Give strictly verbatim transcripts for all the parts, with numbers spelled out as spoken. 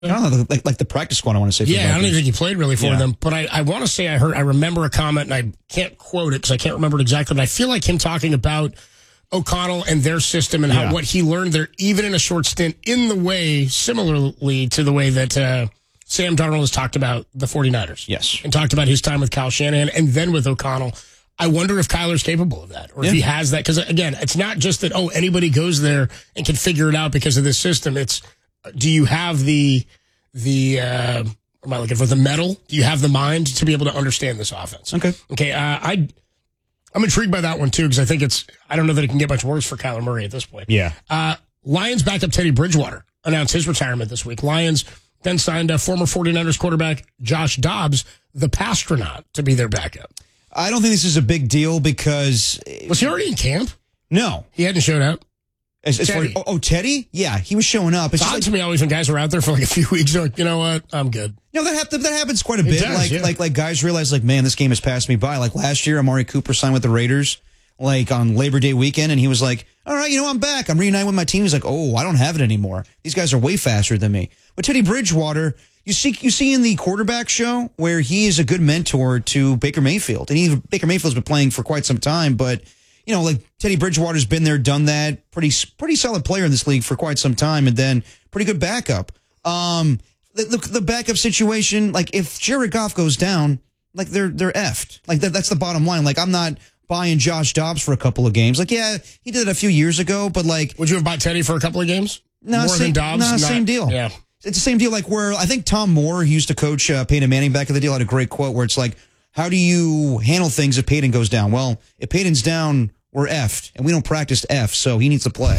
I don't know, like, like the practice squad, I want to say. For yeah, I don't even think he played really for yeah. them. But I, I want to say I heard, I remember a comment, and I can't quote it because I can't remember it exactly, but I feel like him talking about O'Connell and their system and how yeah. what he learned there, even in a short stint, in the way, similarly to the way that uh, Sam Darnold has talked about the 49ers. Yes. And talked about his time with Kyle Shanahan and then with O'Connell. I wonder if Kyler's capable of that, or yeah. if he has that. Because, again, it's not just that, oh, anybody goes there and can figure it out because of this system. It's, do you have the... The uh, am I looking for the metal? Do you have the mind to be able to understand this offense? Okay, okay. Uh, I I'm intrigued by that one too because I think it's I don't know that it can get much worse for Kyler Murray at this point. Yeah. Uh, Lions backup Teddy Bridgewater announced his retirement this week. Lions then signed a former 49ers quarterback Josh Dobbs, the Pastronaut, to be their backup. I don't think this is a big deal because was he already in camp? No, he hadn't showed up. As, as far, oh, oh, Teddy? Yeah, he was showing up. It's odd like, to me always when guys are out there for like a few weeks, they're like, you know what, I'm good. No, that, happens, that happens quite a bit. Does, like, yeah. like, like guys realize, like, man, this game has passed me by. Like last year, Amari Cooper signed with the Raiders, like on Labor Day weekend, and he was like, all right, you know, I'm back. I'm reuniting with my team. He's like, oh, I don't have it anymore. These guys are way faster than me. But Teddy Bridgewater, you see, you see in the quarterback show where he is a good mentor to Baker Mayfield, and he, Baker Mayfield's been playing for quite some time, but. You know, like Teddy Bridgewater's been there, done that. Pretty, pretty solid player in this league for quite some time, and then pretty good backup. Um, look, the backup situation. Like if Jared Goff goes down, like they're they're effed. Like that, that's the bottom line. Like I'm not buying Josh Dobbs for a couple of games. Like yeah, he did it a few years ago, but like, would you have bought Teddy for a couple of games? No, more same, than Dobbs. No, Not, same deal. Yeah, it's the same deal. Like where I think Tom Moore, who used to coach uh, Peyton Manning back in the deal, had a great quote where it's like, how do you handle things if Peyton goes down? Well, if Peyton's down, we're effed, and we don't practice F, so he needs to play.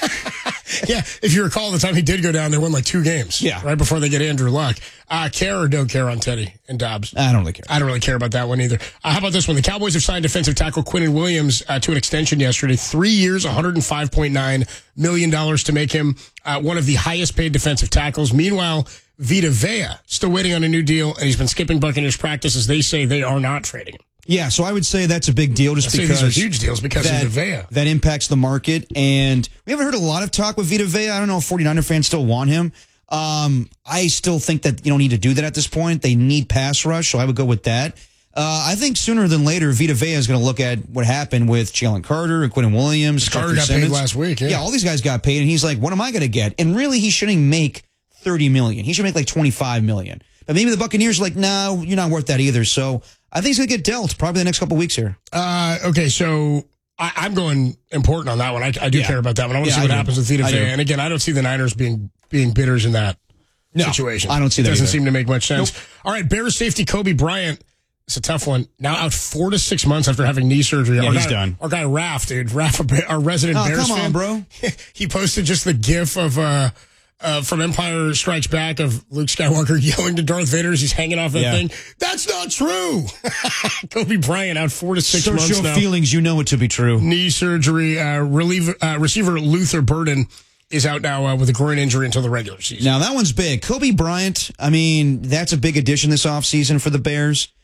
Yeah, if you recall, the time he did go down, they won like two games. Yeah. Right before they get Andrew Luck. Uh, care or don't care on Teddy and Dobbs? I don't really care. I don't really care about that one either. Uh, how about this one? The Cowboys have signed defensive tackle Quinnen Williams uh, to an extension yesterday. Three years, one hundred five point nine million dollars to make him uh, one of the highest paid defensive tackles. Meanwhile, Vita Vea still waiting on a new deal, and he's been skipping Buccaneers practices. They say they are not trading him. Yeah, so I would say that's a big deal just I because these are huge deals because that, of Vea. That impacts the market. And we haven't heard a lot of talk with Vita Vea. I don't know if 49er fans still want him. Um, I still think that you don't need to do that at this point. They need pass rush, so I would go with that. Uh, I think sooner than later, Vita Vea is going to look at what happened with Jalen Carter and Quinnen Williams. Carter got Simmons. paid last week. Yeah. yeah, all these guys got paid, and he's like, what am I going to get? And really, he shouldn't make thirty million dollars. He should make like twenty-five million dollars. But maybe the Buccaneers are like, no, you're not worth that either. So I think he's going to get dealt probably the next couple of weeks here. Uh, okay, so I, I'm going important on that one. I, I do yeah. care about that one. I want to yeah, see what I happens with Vita Vea. And again, I don't see the Niners being being bidders in that no, situation. I don't see it that. It doesn't either. seem to make much sense. Nope. All right, Bears safety Kobe Bryant. It's a tough one. Now out four to six months after having knee surgery. Yeah, our he's guy, done. Our guy Raph, dude. Raph, our resident oh, Bears come fan. on, bro. He posted just the gif of uh, uh, from Empire Strikes Back of Luke Skywalker yelling to Darth Vader as he's hanging off that yeah. thing. That's not true. Kobe Bryant out four to six Search months your now. feelings, you know it to be true. Knee surgery. Uh, reliever, uh, receiver Luther Burden is out now uh, with a groin injury until the regular season. Now, that one's big. Kobe Bryant, I mean, that's a big addition this offseason for the Bears.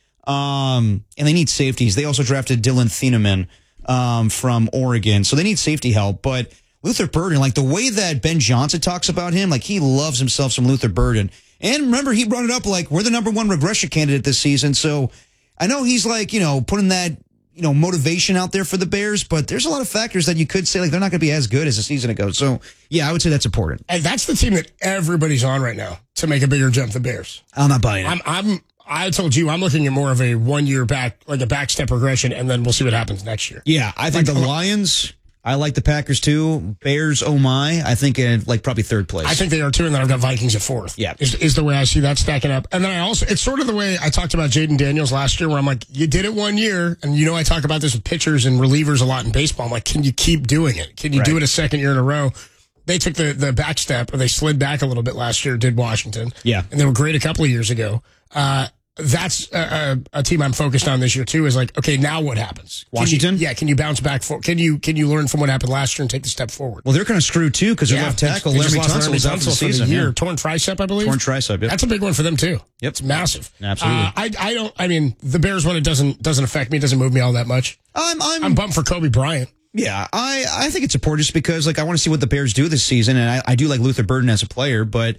Um, and they need safeties. They also drafted Dylan Thieneman um, from Oregon. So they need safety help. But Luther Burden, like the way that Ben Johnson talks about him, like he loves himself some Luther Burden. And remember, he brought it up like, we're the number one regression candidate this season. So I know he's like, you know, putting that, you know, motivation out there for the Bears, but there's a lot of factors that you could say like they're not going to be as good as the season ago. So yeah, I would say that's important. And that's the team that everybody's on right now to make a bigger jump. The Bears. I'm not buying it. I'm, I'm, I told you I'm looking at more of a one year back, like a back step regression, and then we'll see what happens next year. Yeah, I think like, the Lions. I like the Packers too. Bears, oh my. I think in like probably third place. I think they are too, and then I've got Vikings at fourth. Yeah. Is, is the way I see that stacking up. And then I also, it's sort of the way I talked about Jaden Daniels last year, where I'm like, you did it one year, and you know I talk about this with pitchers and relievers a lot in baseball. I'm like, can you keep doing it? Can you right. do it a second year in a row? They took the, the back step, or they slid back a little bit last year, did Washington. Yeah. And they were great a couple of years ago. Uh, That's a, a, a team I'm focused on this year too. Is like, okay, now what happens? Can Washington? You, yeah, can you bounce back? For, can you can you learn from what happened last year and take the step forward? Well, they're kind of screwed too because their yeah, left tackle they, they Laremy Tunsil was out for the for season. the year. Yeah. Torn tricep, I believe. Torn tricep. Yep. That's a big one for them too. Yep, it's massive. Absolutely. Uh, I I don't. I mean, the Bears one, it doesn't doesn't affect me. It doesn't move me all that much. I'm I'm, I'm bummed for Kobe Bryant. Yeah, I, I think it's important just because like I want to see what the Bears do this season, and I, I do like Luther Burden as a player, but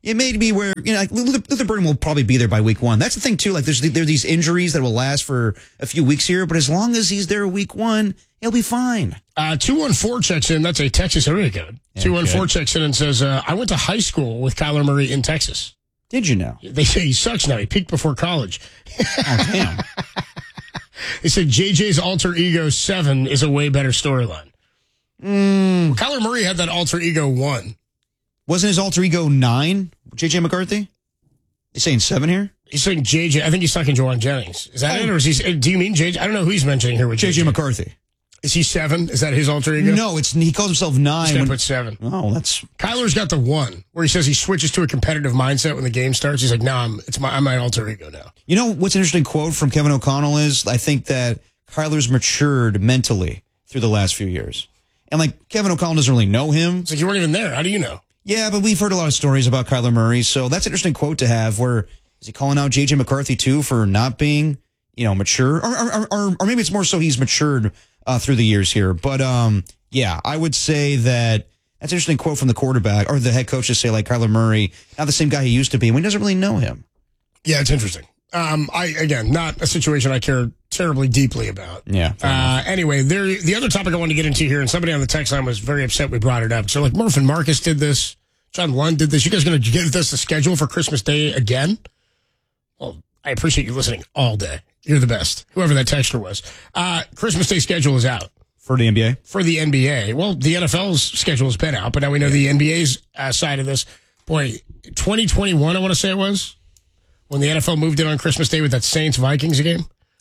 it may be where, you know, like Luther, Luther Burden will probably be there by week one. That's the thing, too. Like, there's there are these injuries that will last for a few weeks here, but as long as he's there week one, he'll be fine. Uh, two one four checks in. That's a Texas area code. Yeah, two one four checks in and says, uh, I went to high school with Kyler Murray in Texas. Did you know? They say he sucks now. He peaked before college. Oh, damn. They said J J's alter ego seven is a way better storyline. Mm. Well, Kyler Murray had that alter ego one. Wasn't his alter ego nine? J J McCarthy? He's saying seven here? He's saying J J. I think he's talking Jawan Jennings. Is that oh. it? Or is he, do you mean J J? I don't know who he's mentioning here with J J. J J McCarthy. Is he seven? Is that his alter ego? No, it's he calls himself nine. He's going to put seven. Oh, that's... Kyler's got the one where he says he switches to a competitive mindset when the game starts. He's like, no, nah, I'm, it's my, I'm my alter ego now. You know what's an interesting quote from Kevin O'Connell is, I think that Kyler's matured mentally through the last few years. And, like, Kevin O'Connell doesn't really know him. It's like you weren't even there. How do you know? Yeah, but we've heard a lot of stories about Kyler Murray, so that's an interesting quote to have where, is he calling out J J McCarthy, too, for not being, you know, mature? Or, or, or, or maybe it's more so he's matured uh, through the years here. But, um, yeah, I would say that that's an interesting quote from the quarterback, or the head coach to say, like, Kyler Murray, not the same guy he used to be, when he doesn't really know him. Yeah, it's interesting. Um, I again, not a situation I care terribly deeply about. Yeah. Uh, anyway, there. The other topic I wanted to get into here, and somebody on the text line was very upset we brought it up. So, like, Murph and Marcus did this. John Lund did this. You guys going to give us a schedule for Christmas Day again? Well, I appreciate you listening all day. You're the best. Whoever that texter was. Uh, Christmas Day schedule is out. For the N B A? For the N B A. Well, the N F L's schedule has been out, but now we know yeah. the N B A's uh, side of this. Boy, twenty twenty-one, I want to say it was, when the N F L moved in on Christmas Day with that Saints-Vikings game.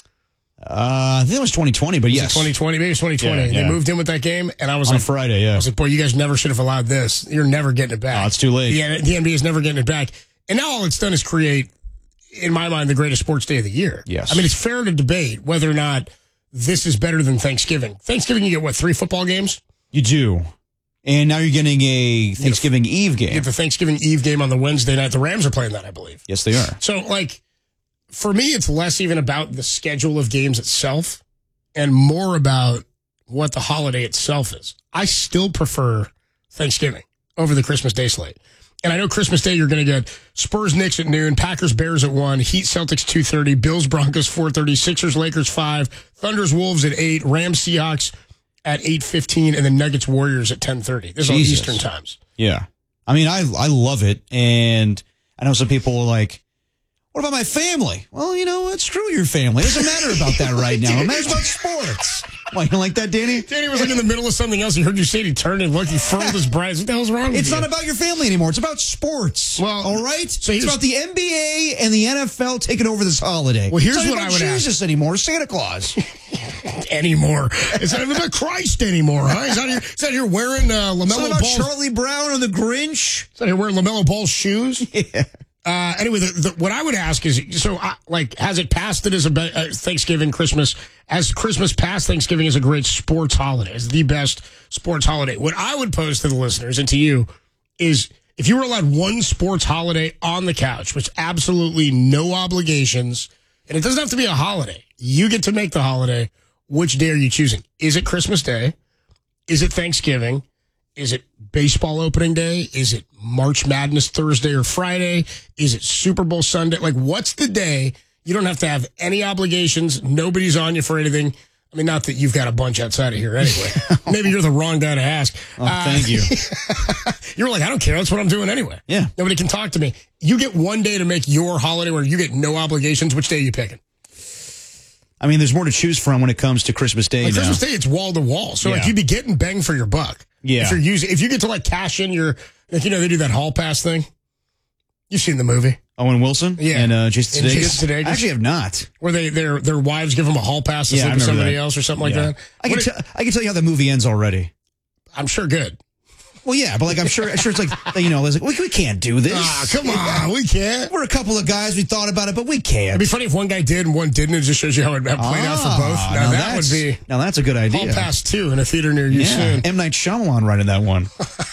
Uh, I think it was twenty twenty, but was yes. it twenty twenty, maybe it was twenty twenty. Yeah, yeah. They moved in with that game, and I was on like, Friday, yeah. I was like, boy, you guys never should have allowed this. You're never getting it back. Oh, it's too late. The, the N B A is never getting it back. And now all it's done is create, in my mind, the greatest sports day of the year. Yes. I mean, it's fair to debate whether or not this is better than Thanksgiving. Thanksgiving, you get, what, three football games? You do. And now you're getting a Thanksgiving Eve game. You get the Thanksgiving Eve game on the Wednesday night. The Rams are playing that, I believe. Yes, they are. So, like, for me, it's less even about the schedule of games itself and more about what the holiday itself is. I still prefer Thanksgiving over the Christmas Day slate. And I know Christmas Day you're going to get Spurs Knicks at noon, Packers Bears at one, Heat Celtics two thirty, Bills Broncos four thirty, Sixers Lakers five, Thunders Wolves at eight, Rams Seahawks at eight fifteen, and then Nuggets Warriors at ten thirty. This is all Eastern times. Yeah. I mean, I I love it. And I know some people are like, what about my family? Well, you know what? Screw your family. It doesn't matter about that right now. It matters about sports. Why, you don't like that, Danny? Danny was like in the middle of something else. He heard you say it. He turned and looked. He furled his brows. What the hell's wrong with It's you? not about your family anymore. It's about sports. Well, all right? So it's about the N B A and the N F L taking over this holiday. Well, here's it's not what about I would Jesus ask. anymore. Santa Claus. anymore. It's not even about Christ anymore, huh? He's out here, he's out here wearing uh, LaMelo It's not about Ball. Charlie Brown or the Grinch. He's out here wearing LaMelo Ball shoes. Yeah. Uh, anyway, the, the, what I would ask is, so, uh, like, has it passed it as a be- uh, Thanksgiving, Christmas? As Christmas passed, Thanksgiving is a great sports holiday. It's the best sports holiday. What I would pose to the listeners and to you is, if you were allowed one sports holiday on the couch, with absolutely no obligations, and it doesn't have to be a holiday, you get to make the holiday, which day are you choosing? Is it Christmas Day? Is it Thanksgiving? Is it baseball opening day? Is it March Madness Thursday or Friday? Is it Super Bowl Sunday? Like, what's the day? You don't have to have any obligations. Nobody's on you for anything. I mean, not that you've got a bunch outside of here anyway. Maybe you're the wrong guy to ask. Oh, uh, thank you. You're like, I don't care. That's what I'm doing anyway. Yeah. Nobody can talk to me. You get one day to make your holiday where you get no obligations. Which day are you picking? I mean, there's more to choose from when it comes to Christmas Day. Like now. Christmas Day, it's wall to wall. So, yeah. like, you'd be getting bang for your buck. Yeah. If you're using, if you get to, like, cash in your, like, you know, they do that hall pass thing. You've seen the movie. Owen Wilson? Yeah. And uh, Jason And Sudeikis? Jason Sudeikis. I actually have not. Where they, their, their wives give them a hall pass to Yeah, sleep I with remember somebody that. else or something like Yeah. that. I can, What t- I can tell you how the movie ends already. I'm sure good. Well, yeah, but like I'm sure, I'm sure it's like, you know, it's like we, we can't do this. Ah, come on, we can't. We're a couple of guys. We thought about it, but we can't. It'd be funny if one guy did and one didn't. It just shows you how it played ah, out for both. Now, now that would be now that's a good idea. Hall Pass two in a theater near you yeah. soon. M. Night Shyamalan running that one.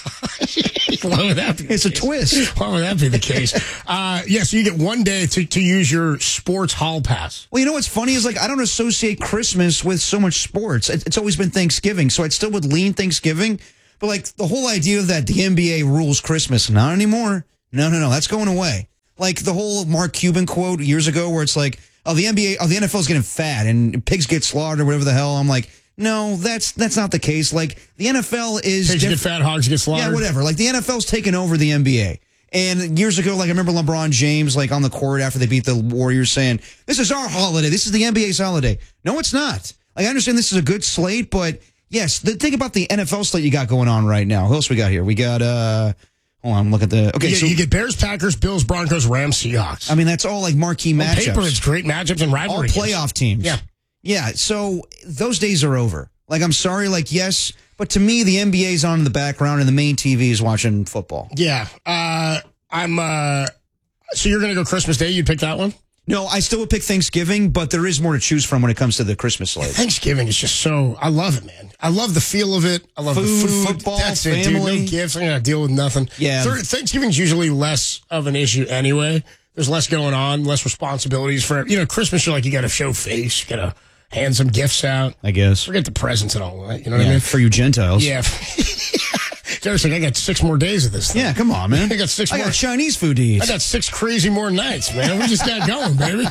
Why would that be the It's a case? twist. Why would that be the case? uh, yeah, so you get one day to, to use your sports hall pass. Well, you know what's funny is like I don't associate Christmas with so much sports. It, it's always been Thanksgiving, so I'd still would lean Thanksgiving. But like the whole idea of that the N B A rules Christmas, not anymore. No, no, no. That's going away. Like the whole Mark Cuban quote years ago where it's like, oh, the N B A, oh, the N F L is getting fat and pigs get slaughtered or whatever the hell. I'm like, no, that's that's not the case. Like the N F L is... Pigs get fat, hogs get slaughtered. Yeah, whatever. Like the N F L's taken over the N B A. And years ago, like I remember LeBron James, like on the court after they beat the Warriors saying, this is our holiday. This is the N B A's holiday. No, it's not. Like, I understand this is a good slate, but yes, the thing about the N F L slate you got going on right now. Who else we got here? We got, uh, hold on, look at the, okay. You get, so you get Bears, Packers, Bills, Broncos, Rams, Seahawks. I mean, that's all like marquee On matchups. paper, it's great matchups and rivalry All playoff teams. Yeah. Yeah, so those days are over. Like, I'm sorry, like, yes, but to me, the N B A's on in the background and the main T V is watching football. Yeah. Uh, I'm, uh, so you're going to go Christmas Day? You'd pick that one? No, I still would pick Thanksgiving, but there is more to choose from when it comes to the Christmas slate. Thanksgiving is just so, I love it, man. I love the feel of it. I love Food, the food. football, That's it, family. dude. No gifts. I'm going to deal with nothing. Yeah. Third, Thanksgiving's usually less of an issue anyway. There's less going on, less responsibilities for, you know, Christmas, you're like, you got to show face, you got to hand some gifts out. I guess. Forget the presents and all that. You know what Yeah, I mean? for you Gentiles. Yeah. Just like, I got six more days of this thing. Yeah, come on, man. I got six I more. got Chinese food to eat. I got six crazy more nights, man. We just got going, baby.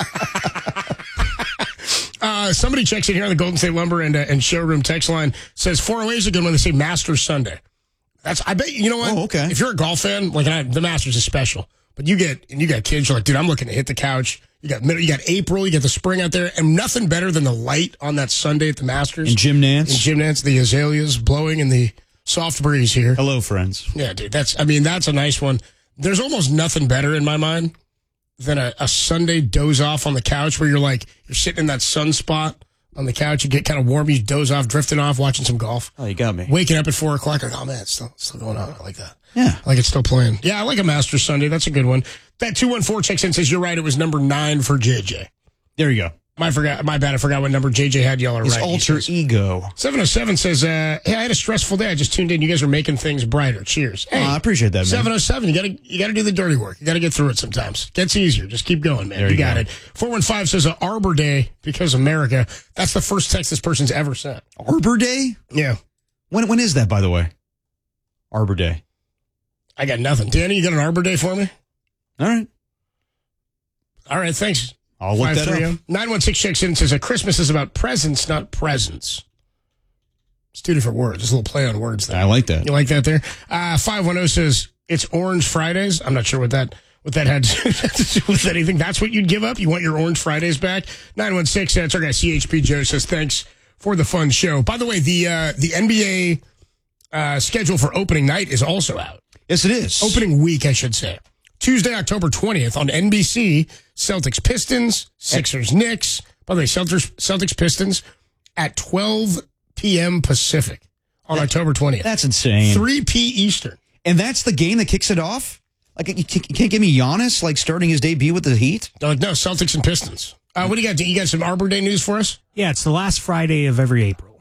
uh, somebody checks in here on the Golden State Lumber and, uh, and Showroom text line, says four oh eight is a good one. They say Masters Sunday. That's, I bet, you know what? Oh, okay. If you're a golf fan, like I, the Masters is special. But you get, and you got kids, you're like, dude, I'm looking to hit the couch. You got middle, you got April, you got the spring out there, and nothing better than the light on that Sunday at the Masters. And Jim Nance. And Jim Nance, the azaleas blowing in the soft breeze here. Hello, friends. Yeah, dude, that's, I mean, that's a nice one. There's almost nothing better in my mind than a, a Sunday doze off on the couch where you're like, you're sitting in that sunspot on the couch, you get kind of warm, you doze off, drifting off, watching some golf. Oh, you got me. Waking up at four o'clock, like, oh man, it's still, it's still going on. I like that. Yeah. I like it's still playing. Yeah, I like a Masters Sunday. That's a good one. That two one four checks in, says, you're right, it was number nine for J J. There you go. My forgot, my bad, I forgot what number J J had. Y'all are His right. alter ego. seven oh seven says, uh, hey, I had a stressful day. I just tuned in. You guys are making things brighter. Cheers. Hey, Oh, I appreciate that, man. seven oh seven, you gotta, you gotta do the dirty work. You gotta get through it sometimes. Gets easier. Just keep going, man. There You, you got go. it. four one five says, uh, Arbor Day because America. That's the first text this person's ever sent. Arbor Day? Yeah. When When is that, by the way? Arbor Day. I got nothing. Danny, you got an Arbor Day for me? All right. All right, thanks. I'll look that up. nine one six checks in and says, uh, Christmas is about presents, not presents. It's two different words. There's a little play on words there. I like that. You like that there? Uh, five one zero says, it's Orange Fridays. I'm not sure what that what that had to do with anything. That's what you'd give up? You want your Orange Fridays back? nine one six, that's our guy C H P Joe says, thanks for the fun show. By the way, the uh, the N B A uh, schedule for opening night is also out. Yes, it is. Opening week, I should say. Tuesday, October twentieth on N B C, Celtics Pistons, Sixers Knicks. By the way, Celtics, Celtics Pistons at twelve p.m. Pacific on that, October twentieth. That's insane. three p.m. Eastern. And that's the game that kicks it off? Like, you can't you can't give me Giannis, like, starting his debut with the Heat? No, no, Celtics and Pistons. Uh, what do you got? You got some Arbor Day news for us? Yeah, it's the last Friday of every April.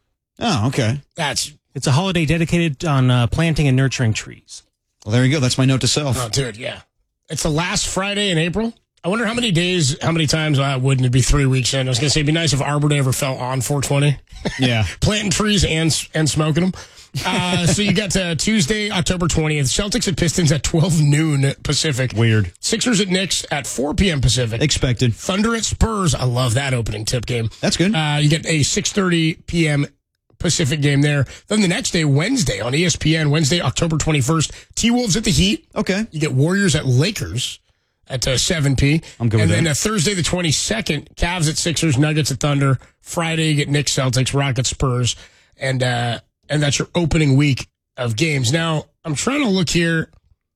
Oh, okay. That's... It's a holiday dedicated on uh, planting and nurturing trees. Well, there you go. That's my note to self. Oh, dude, yeah. It's the last Friday in April. I wonder how many days, how many times, uh, wouldn't it be three weeks in? I was going to say, it'd be nice if Arbor Day ever fell on four twenty. Yeah. Planting trees and and smoking them. Uh, so you got uh, Tuesday, October twentieth, Celtics at Pistons at twelve noon Pacific. Weird. Sixers at Knicks at four p.m. Pacific. Expected. Thunder at Spurs. I love that opening tip game. That's good. Uh, you get a six thirty p.m. Pacific game there. Then the next day, Wednesday on E S P N, Wednesday, October twenty-first, T-Wolves at the Heat. Okay. You get Warriors at Lakers at uh, seven p.m. I'm good And with then that. uh, Thursday the twenty-second, Cavs at Sixers, Nuggets at Thunder. Friday, you get Knicks, Celtics, Rockets, Spurs. And uh, and that's your opening week of games. Now, I'm trying to look here.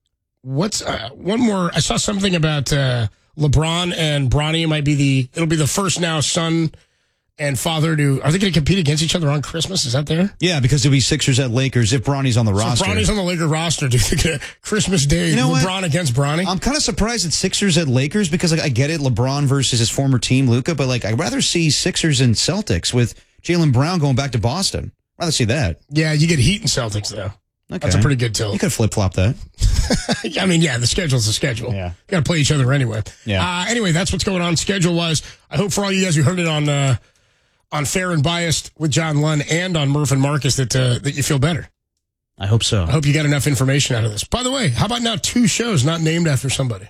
What's uh, one more? I saw something about uh, LeBron and Bronny might be the, it'll be the first now son and father to, are they going to compete against each other on Christmas? Is that there? Yeah, because it'll be Sixers at Lakers if Bronny's on the So roster. Bronny's on the Laker roster. Do you think uh, Christmas Day, You know what? LeBron against Bronny? I'm kind of surprised it's Sixers at Lakers because, like, I get it, LeBron versus his former team, Luka, but, like, I'd rather see Sixers and Celtics with Jaylen Brown going back to Boston. I'd rather see that. Yeah, you get Heat and Celtics, though. Okay. That's a pretty good tilt. You could flip-flop that. I mean, yeah, the schedule's the schedule. Yeah. Got to play each other anyway. Yeah. Uh, anyway, that's what's going on schedule-wise. I hope for all you guys who heard it on uh, on Fair and Biased with John Lunn and on Murph and Marcus that uh, that you feel better. I hope so. I hope you got enough information out of this. By the way, how about now two shows not named after somebody?